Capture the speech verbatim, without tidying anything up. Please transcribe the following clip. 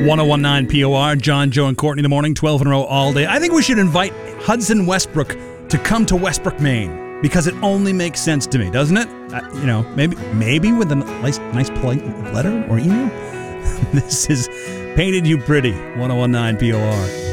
ten nineteen P O R, John, Joe, and Courtney in the morning, twelve in a row all day. I think we should invite Hudson Westbrook to come to Westbrook, Maine, because it only makes sense to me, doesn't it? Uh, you know, maybe maybe with a nice, nice polite letter or email. This is Painted You Pretty, ten nineteen P O R.